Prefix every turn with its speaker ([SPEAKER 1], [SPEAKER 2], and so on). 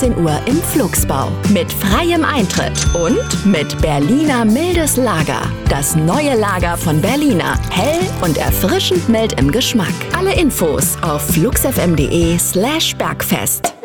[SPEAKER 1] 18 Uhr im Flugsbau. Mit freiem Eintritt und mit Berliner mildes Lager. Das neue Lager von Berliner. Hell und erfrischend mild im Geschmack. Alle Infos auf fluxfm.de/Bergfest.